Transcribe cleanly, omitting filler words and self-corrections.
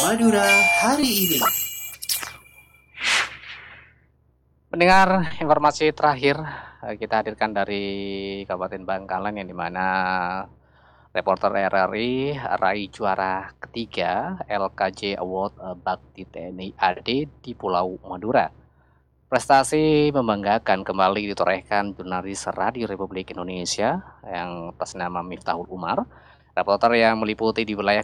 Madura hari ini. Mendengar informasi terakhir kita hadirkan dari Kabupaten Bangkalan yang dimana reporter RRI raih juara ketiga LKJ Award Bakti TNI AD di Pulau Madura. Prestasi membanggakan kembali ditorehkan jurnalis Radio Republik Indonesia yang atas nama Miftahul Umar, reporter yang meliputi di wilayah